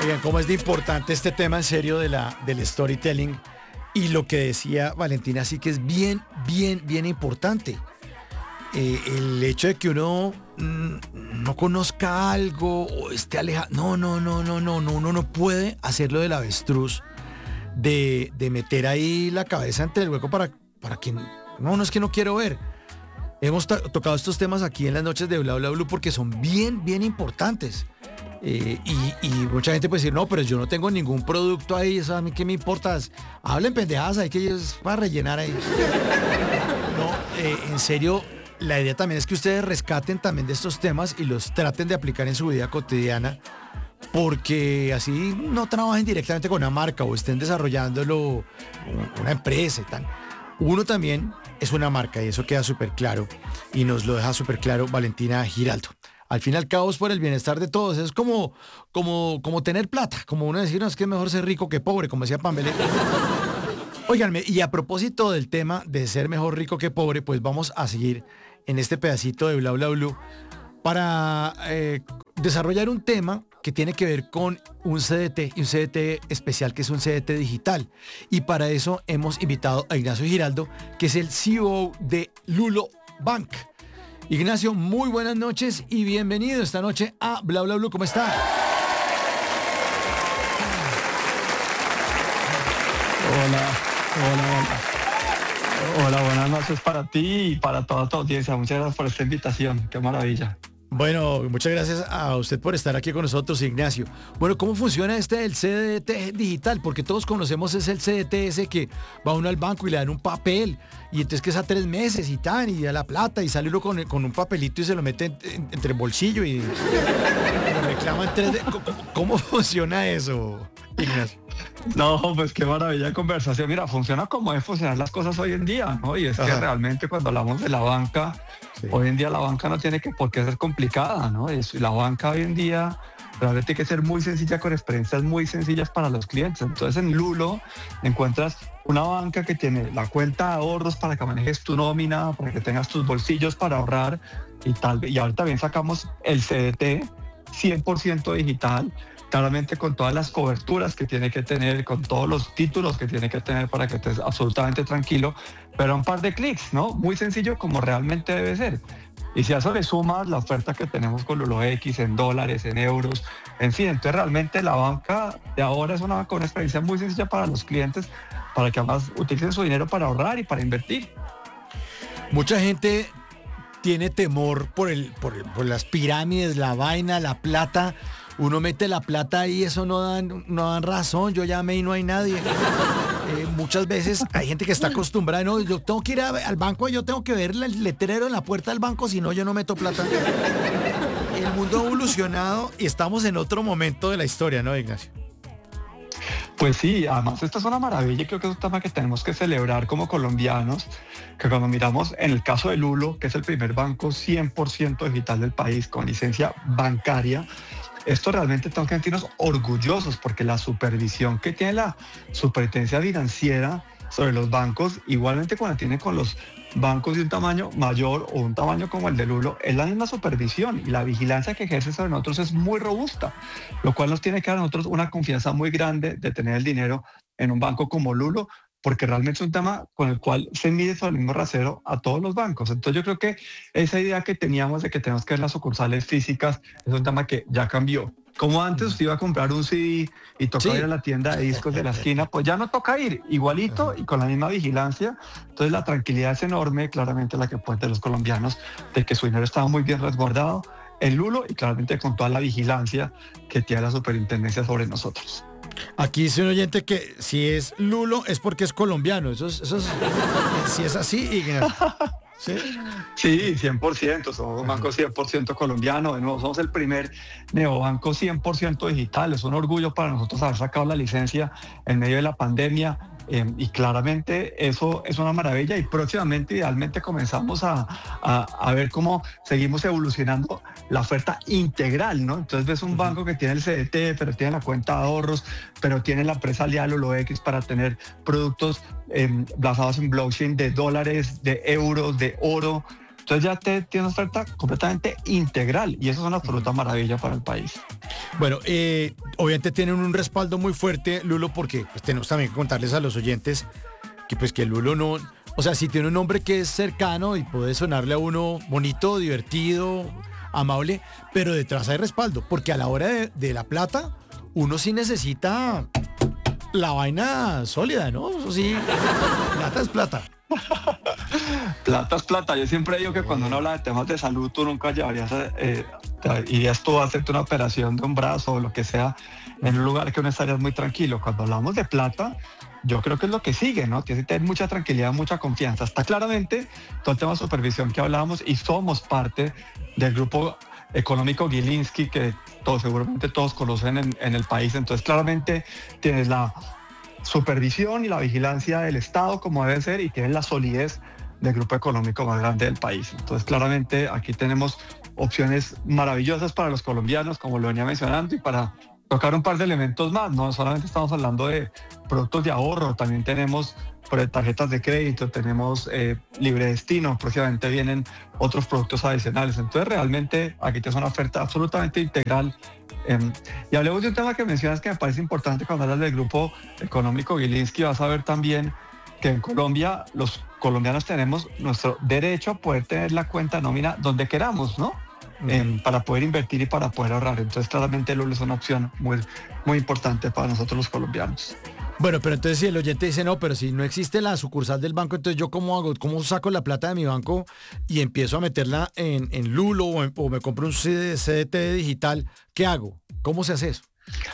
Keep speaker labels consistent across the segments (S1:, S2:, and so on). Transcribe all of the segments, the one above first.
S1: Oigan, cómo es de importante este tema en serio del storytelling y lo que decía Valentina, sí que es bien importante. El hecho de que uno no conozca algo o esté alejado, uno no puede hacerlo del avestruz, de meter ahí la cabeza entre el hueco para que, no es que no quiero ver. Hemos tocado estos temas aquí en las noches de Bla Bla Blue porque son bien importantes. Y mucha gente puede decir, no, pero yo no tengo ningún producto ahí, eso a mí qué me importa. Hablen pendejadas, hay que ellos para rellenar ahí. No, en serio, la idea también es que ustedes rescaten también de estos temas y los traten de aplicar en su vida cotidiana, porque así no trabajen directamente con una marca o estén desarrollándolo una empresa y tal. Uno también es una marca y eso queda súper claro y nos lo deja súper claro Valentina Giraldo. Al fin y al cabo es por el bienestar de todos. Es como tener plata, como uno decir, no, es que es mejor ser rico que pobre, como decía Pambelé. Óiganme, y a propósito del tema de ser mejor rico que pobre, pues vamos a seguir en este pedacito de Bla Bla Blue para desarrollar un tema que tiene que ver con un CDT y un CDT especial que es un CDT digital. Y para eso hemos invitado a Ignacio Giraldo, que es el CEO de Lulo Bank. Ignacio, muy buenas noches y bienvenido esta noche a Bla Bla Blue. ¿Cómo está?
S2: Hola, buenas noches para ti y para toda tu audiencia. Muchas gracias por esta invitación, qué maravilla.
S1: Bueno, muchas gracias a usted por estar aquí con nosotros, Ignacio. Bueno, ¿cómo funciona el CDT digital? Porque todos conocemos es el CDT ese que va uno al banco y le dan un papel y entonces que es a 3 meses y tal, y da la plata y sale uno con un papelito y se lo mete entre el bolsillo y lo reclaman 3 ¿Cómo funciona eso, Ignacio?
S2: No, pues qué maravilla de conversación. Mira, funciona como deben funcionar las cosas hoy en día, ¿no? Y es que realmente cuando hablamos de la banca, sí, hoy en día la banca no tiene por qué ser complicada, ¿no? La banca hoy en día realmente tiene que ser muy sencilla, con experiencias muy sencillas para los clientes. Entonces en Lulo encuentras una banca que tiene la cuenta de ahorros para que manejes tu nómina, para que tengas tus bolsillos para ahorrar y tal. Y ahora también sacamos el CDT 100% digital, claramente con todas las coberturas que tiene que tener, con todos los títulos que tiene que tener para que estés absolutamente tranquilo, pero a un par de clics, ¿no? Muy sencillo como realmente debe ser. Y si a eso le sumas la oferta que tenemos con Lulo X en dólares, en euros, en fin, entonces realmente la banca de ahora es una banca con una experiencia muy sencilla para los clientes, para que además utilicen su dinero para ahorrar y para invertir.
S1: Mucha gente tiene temor por las pirámides, la vaina, la plata. Uno mete la plata y eso no dan razón. Yo llamé y no hay nadie. Muchas veces hay gente que está acostumbrada. No, yo tengo que ir al banco, yo tengo que ver el letrero en la puerta del banco, si no yo no meto plata. El mundo ha evolucionado y estamos en otro momento de la historia, ¿no, Ignacio?
S2: Pues sí, además esta es una maravilla y creo que es un tema que tenemos que celebrar como colombianos, que cuando miramos en el caso de Lulo, que es el primer banco 100% digital del país con licencia bancaria, esto realmente tenemos que sentirnos orgullosos porque la supervisión que tiene la Superintendencia Financiera sobre los bancos, igualmente cuando tiene con los bancos de un tamaño mayor o un tamaño como el de Lulo, es la misma supervisión y la vigilancia que ejerce sobre nosotros es muy robusta, lo cual nos tiene que dar a nosotros una confianza muy grande de tener el dinero en un banco como Lulo, porque realmente es un tema con el cual se mide sobre el mismo rasero a todos los bancos. Entonces yo creo que esa idea que teníamos de que tenemos que ver las sucursales físicas es un tema que ya cambió. Como antes usted iba a comprar un CD y tocaba ir a la tienda de discos de la esquina, pues ya no toca ir, igualito y con la misma vigilancia. Entonces la tranquilidad es enorme, claramente la que pueden tener los colombianos, de que su dinero estaba muy bien resguardado en Lulo y claramente con toda la vigilancia que tiene la superintendencia sobre nosotros.
S1: Aquí dice un oyente que si es Lulo es porque es colombiano. Eso es si es así, Ignacio.
S2: ¿Sí? Sí, 100%, somos un banco 100% colombiano, de nuevo, somos el primer neobanco 100% digital, es un orgullo para nosotros haber sacado la licencia en medio de la pandemia. Y claramente eso es una maravilla y próximamente idealmente comenzamos a ver cómo seguimos evolucionando la oferta integral, ¿no? Entonces ves un banco que tiene el CDT, pero tiene la cuenta de ahorros, pero tiene la empresa aliada Lulo X para tener productos basados en blockchain de dólares, de euros, de oro, Entonces ya tienes una oferta completamente integral y eso es una absoluta maravilla para el país.
S1: Bueno, obviamente tienen un respaldo muy fuerte, Lulo, porque pues, tenemos también que contarles a los oyentes que pues que Lulo no, o sea, si tiene un nombre que es cercano y puede sonarle a uno bonito, divertido, amable, pero detrás hay respaldo, porque a la hora de la plata, uno sí necesita la vaina sólida, ¿no? Eso sí, plata es plata.
S2: Plata es plata. Yo siempre digo que cuando uno habla de temas de salud, tú nunca irías tú a hacerte una operación de un brazo o lo que sea en un lugar que uno estaría muy tranquilo. Cuando hablamos de plata, yo creo que es lo que sigue, ¿no? Tienes que tener mucha tranquilidad, mucha confianza. Está claramente todo el tema de supervisión que hablábamos y somos parte del grupo económico Gilinski que seguramente todos conocen en el país. Entonces claramente tienes la supervisión y la vigilancia del Estado como debe ser y tienes la solidez del grupo económico más grande del país. Entonces claramente aquí tenemos opciones maravillosas para los colombianos, como lo venía mencionando, y para tocar un par de elementos más. No solamente estamos hablando de productos de ahorro, también tenemos tarjetas de crédito, tenemos libre destino, próximamente vienen otros productos adicionales. Entonces realmente aquí tienes una oferta absolutamente integral. Y hablemos de un tema que mencionas que me parece importante cuando hablas del grupo económico Gilinski. Vas a ver también que en Colombia los colombianos tenemos nuestro derecho a poder tener la cuenta nómina donde queramos, ¿no? Para poder invertir y para poder ahorrar. Entonces claramente Lulo es una opción muy, muy importante para nosotros los colombianos.
S1: Bueno, pero entonces si el oyente dice, no, pero si no existe la sucursal del banco, entonces yo cómo hago, cómo saco la plata de mi banco y empiezo a meterla en Lulo o me compro un CDT digital, ¿qué hago? ¿Cómo se hace eso?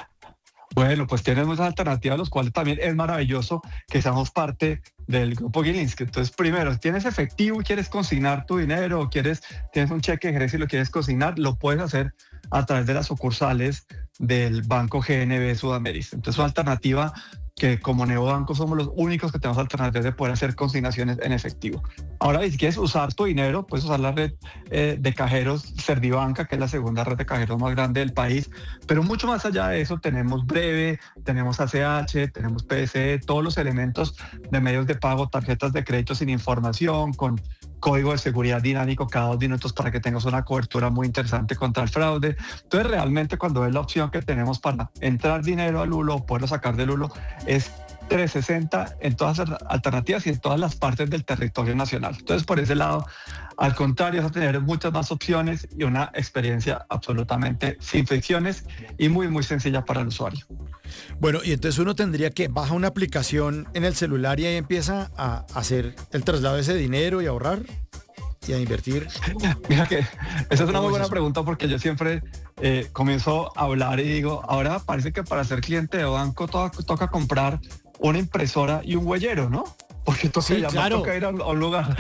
S2: Bueno, pues tienes muchas alternativas, los cuales también es maravilloso que seamos parte del grupo Gilinski. Entonces, primero, si tienes efectivo y quieres consignar tu dinero o tienes un cheque de egreso y lo quieres consignar, lo puedes hacer a través de las sucursales del Banco GNB Sudamericana. Entonces, una alternativa que como Neobanco somos los únicos que tenemos alternativas de poder hacer consignaciones en efectivo. Ahora, si quieres usar tu dinero, puedes usar la red de cajeros Servibanca, que es la segunda red de cajeros más grande del país, pero mucho más allá de eso tenemos Breve, tenemos ACH, tenemos PSE, todos los elementos de medios de pago, tarjetas de crédito sin información, con código de seguridad dinámico cada 2 minutos para que tengas una cobertura muy interesante contra el fraude. Entonces realmente cuando ves la opción que tenemos para entrar dinero al Lulo o poderlo sacar del Lulo es 360 en todas las alternativas y en todas las partes del territorio nacional. Entonces por ese lado, al contrario, vas a tener muchas más opciones y una experiencia absolutamente sin fricciones y muy muy sencilla para el usuario.
S1: Bueno, y entonces uno tendría que bajar una aplicación en el celular y ahí empieza a hacer el traslado de ese dinero y a ahorrar y a invertir.
S2: Mira que esa es una muy buena pregunta porque yo siempre comienzo a hablar y digo, ahora parece que para ser cliente de banco toca comprar una impresora y un huellero, ¿no? Porque toca ir a un lugar.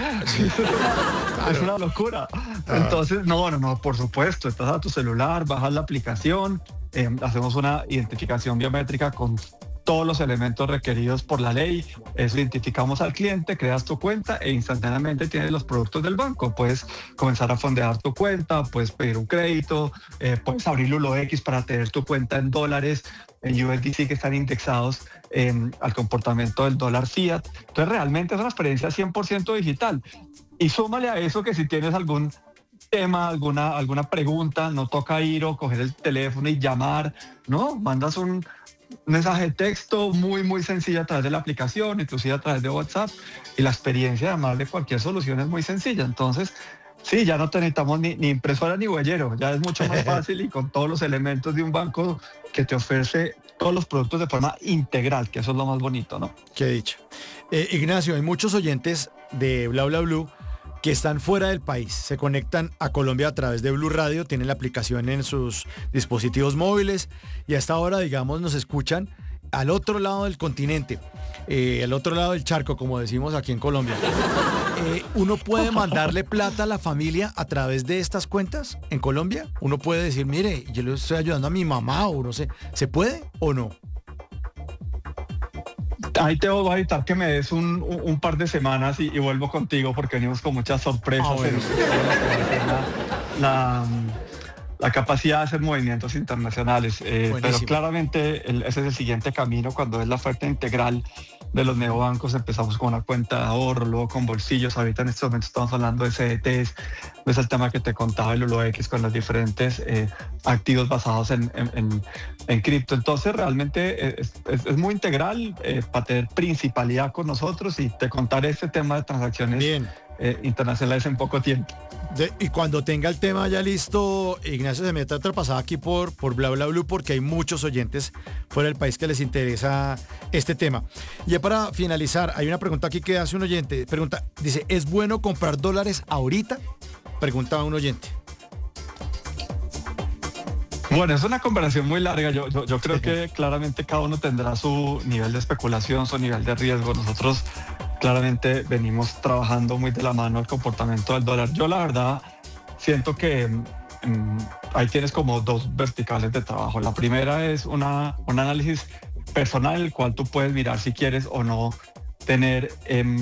S2: Claro. Es una locura. Entonces, no, por supuesto, estás a tu celular, bajas la aplicación, hacemos una identificación biométrica con todos los elementos requeridos por la ley, eso identificamos al cliente, creas tu cuenta e instantáneamente tienes los productos del banco. Puedes comenzar a fondear tu cuenta, puedes pedir un crédito, puedes abrir Lulo X para tener tu cuenta en dólares, en USDC que están indexados al comportamiento del dólar fiat. Entonces realmente es una experiencia 100% digital. Y súmale a eso que si tienes algún tema, alguna pregunta, no toca ir o coger el teléfono y llamar, ¿no? Mandas un mensaje de texto muy, muy sencillo a través de la aplicación, inclusive a través de WhatsApp, y la experiencia además de cualquier solución es muy sencilla. Entonces, sí, ya no necesitamos ni impresora ni huellero, ya es mucho más fácil y con todos los elementos de un banco que te ofrece todos los productos de forma integral, que eso es lo más bonito, ¿no?
S1: Qué dicho. Ignacio, hay muchos oyentes de Bla Bla Blue que están fuera del país, se conectan a Colombia a través de Blue Radio, tienen la aplicación en sus dispositivos móviles y hasta ahora, digamos, nos escuchan al otro lado del continente, al otro lado del charco, como decimos aquí en Colombia. ¿Uno puede mandarle plata a la familia a través de estas cuentas en Colombia? Uno puede decir, mire, yo le estoy ayudando a mi mamá o no sé, ¿se puede o no?
S2: Ahí te voy a evitar que me des un par de semanas y vuelvo contigo porque venimos con muchas sorpresas.
S1: Bueno.
S2: La capacidad de hacer movimientos internacionales. Pero claramente ese es el siguiente camino cuando es la oferta integral de los neobancos empezamos con una cuenta de ahorro, luego con bolsillos, ahorita en este momento estamos hablando de CDTs, es el tema que te contaba el Lulo X con los diferentes activos basados en cripto. Entonces realmente es muy integral para tener principalidad con nosotros y te contaré este tema de transacciones internacionales en poco tiempo.
S1: Y cuando tenga el tema ya listo, Ignacio se mete a otra pasada aquí por Bla Bla Blue, porque hay muchos oyentes fuera del país que les interesa este tema. Y ya para finalizar, hay una pregunta aquí que hace un oyente. Dice, ¿es bueno comprar dólares ahorita? Pregunta un oyente.
S2: Bueno, es una conversación muy larga. Yo creo que claramente cada uno tendrá su nivel de especulación, su nivel de riesgo. Nosotros claramente venimos trabajando muy de la mano el comportamiento del dólar. Yo la verdad siento que ahí tienes como dos verticales de trabajo. La primera es un análisis personal en el cual tú puedes mirar si quieres o no tener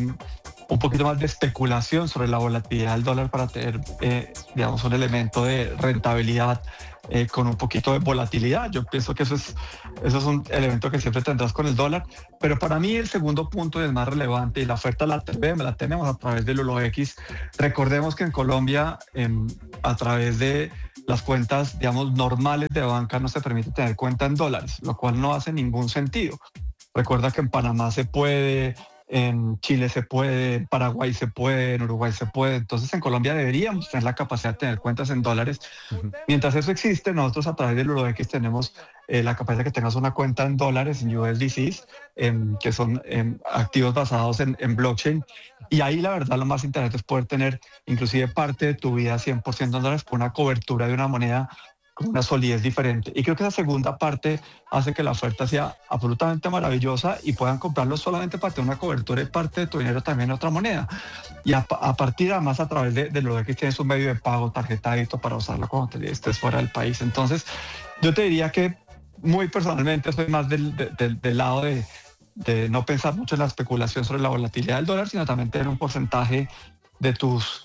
S2: un poquito más de especulación sobre la volatilidad del dólar para tener, digamos, un elemento de rentabilidad con un poquito de volatilidad. Yo pienso que eso es un elemento que siempre tendrás con el dólar, pero para mí el segundo punto es más relevante y la oferta la tenemos a través del Lulo X. Recordemos que en Colombia, a través de las cuentas, digamos, normales de banca no se permite tener cuenta en dólares, lo cual no hace ningún sentido. Recuerda que en Panamá se puede, en Chile se puede, en Paraguay se puede, en Uruguay se puede. Entonces en Colombia deberíamos tener la capacidad de tener cuentas en dólares. Mientras eso existe, nosotros a través del UroX tenemos la capacidad de que tengas una cuenta en dólares, en USDCs, que son activos basados en blockchain. Y ahí la verdad lo más interesante es poder tener inclusive parte de tu vida 100% en dólares con una cobertura de una moneda con una solidez diferente. Y creo que esa segunda parte hace que la oferta sea absolutamente maravillosa y puedan comprarlo solamente para tener una cobertura y parte de tu dinero también en otra moneda. Y a partir además a través de lo que tienes un medio de pago, tarjeta de crédito para usarlo cuando estés fuera del país. Entonces yo te diría que muy personalmente soy más del lado de no pensar mucho en la especulación sobre la volatilidad del dólar, sino también tener un porcentaje de tus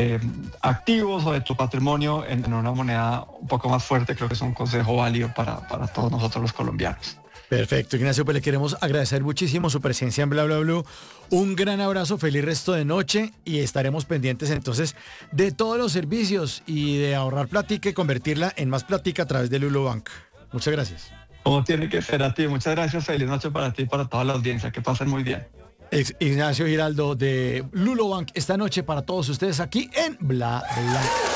S2: activos o de tu patrimonio en una moneda un poco más fuerte. Creo que es un consejo válido para todos nosotros los colombianos.
S1: Perfecto, Ignacio, pues le queremos agradecer muchísimo su presencia en Bla Bla Blue. Un gran abrazo, feliz resto de noche y estaremos pendientes entonces de todos los servicios y de ahorrar platica y convertirla en más platica a través de Lulo Bank. Muchas gracias.
S2: Como tiene que ser a ti. Muchas gracias, feliz noche para ti y para toda la audiencia. Que pasen muy bien.
S1: Ignacio Giraldo de Lulo Bank esta noche para todos ustedes aquí en Bla Bla.